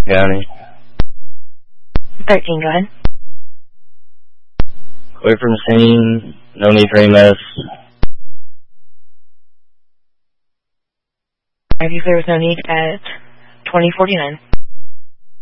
County. 13, go ahead. Clear from scene, no need for EMS. Have you clear with no need at 2049?